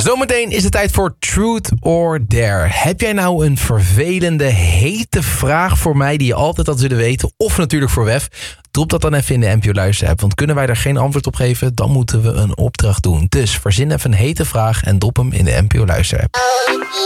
Zometeen is het tijd voor Truth or Dare. Heb jij nou een vervelende, hete vraag voor mij die je altijd had willen weten? Of natuurlijk voor Wef? Drop dat dan even in de NPO Luister-app. Want kunnen wij daar geen antwoord op geven, dan moeten we een opdracht doen. Dus verzin even een hete vraag en drop hem in de NPO Luister-app.